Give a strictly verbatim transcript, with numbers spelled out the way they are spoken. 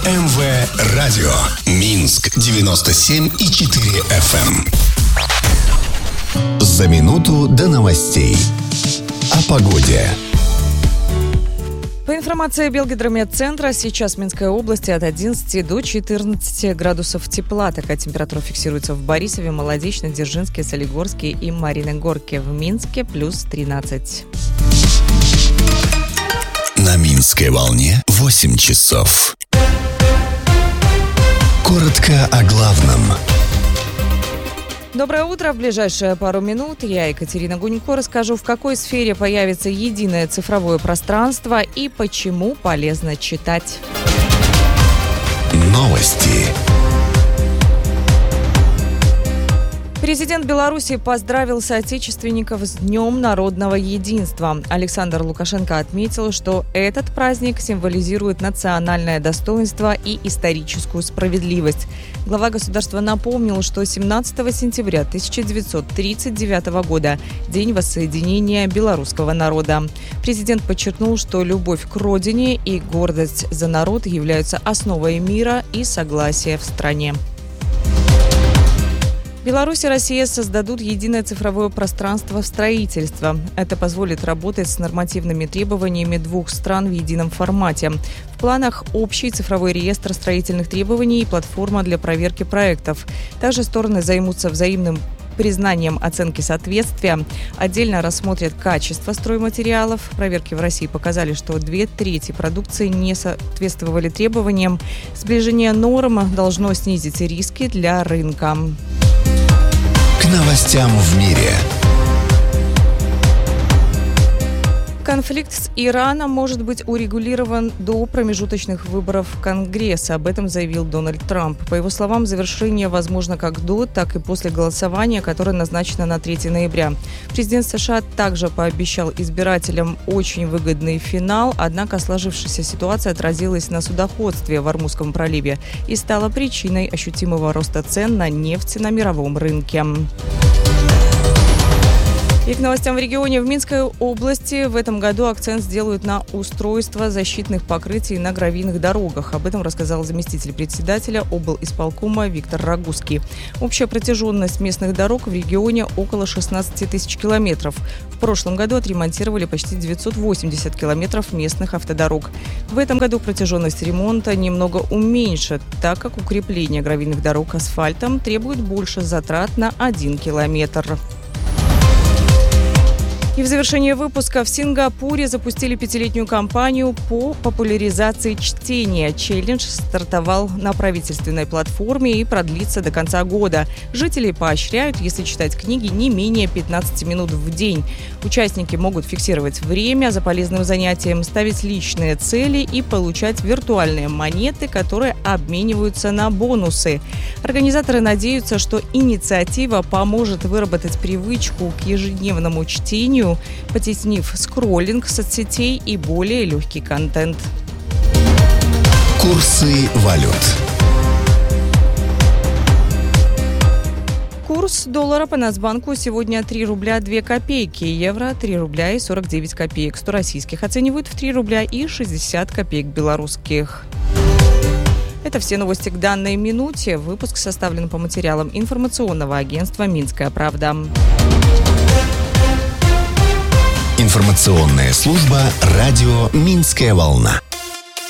эм вэ Радио. Минск девяносто семь и четыре эф эм. За минуту до новостей. О погоде. По информации Белгидромедцентра, сейчас в Минской области от одиннадцати до четырнадцати градусов тепла. Такая температура фиксируется в Борисове, Молодечной, Дзержинске, Солигорске и Марьиной-Горке. В Минске плюс тринадцать. На Минской волне восемь часов. Коротко о главном. Доброе утро. В ближайшие пару минут я, Екатерина Гунько, расскажу, в какой сфере появится единое цифровое пространство и почему полезно читать. Новости. Президент Беларуси поздравил соотечественников с Днем народного единства. Александр Лукашенко отметил, что этот праздник символизирует национальное достоинство и историческую справедливость. Глава государства напомнил, что семнадцатого сентября тысяча девятьсот тридцать девятого года – день воссоединения белорусского народа. Президент подчеркнул, что любовь к родине и гордость за народ являются основой мира и согласия в стране. Беларусь и Россия создадут единое цифровое пространство в строительстве. Это позволит работать с нормативными требованиями двух стран в едином формате. В планах общий цифровой реестр строительных требований и платформа для проверки проектов. Также стороны займутся взаимным признанием оценки соответствия. Отдельно рассмотрят качество стройматериалов. Проверки в России показали, что две трети продукции не соответствовали требованиям. Сближение норм должно снизить риски для рынка. К новостям в мире. Конфликт с Ираном может быть урегулирован до промежуточных выборов в Конгресс. Об этом заявил Дональд Трамп. По его словам, завершение возможно как до, так и после голосования, которое назначено на третьего ноября. Президент США также пообещал избирателям очень выгодный финал, однако сложившаяся ситуация отразилась на судоходстве в Ормузском проливе и стала причиной ощутимого роста цен на нефть на мировом рынке. И к новостям в регионе. В Минской области в этом году акцент сделают на устройство защитных покрытий на гравийных дорогах. Об этом рассказал заместитель председателя облисполкома Виктор Рагузский. Общая протяженность местных дорог в регионе около шестнадцати тысяч километров. В прошлом году отремонтировали почти девятьсот восемьдесят километров местных автодорог. В этом году протяженность ремонта немного уменьшат, так как укрепление гравийных дорог асфальтом требует больше затрат на один километр. И в завершение выпуска в Сингапуре запустили пятилетнюю кампанию по популяризации чтения. Челлендж стартовал на правительственной платформе и продлится до конца года. Жители поощряют, если читать книги не менее пятнадцати минут в день. Участники могут фиксировать время за полезным занятием, ставить личные цели и получать виртуальные монеты, которые обмениваются на бонусы. Организаторы надеются, что инициатива поможет выработать привычку к ежедневному чтению, потеснив скроллинг соцсетей и более легкий контент. Курсы валют. Курс доллара по Нацбанку сегодня три рубля две копейки, евро три рубля и сорок девять копеек. сто российских оценивают в три рубля и шестьдесят копеек белорусских. Это все новости к данной минуте. Выпуск составлен по материалам информационного агентства «Минская правда». Информационная служба радио «Минская волна».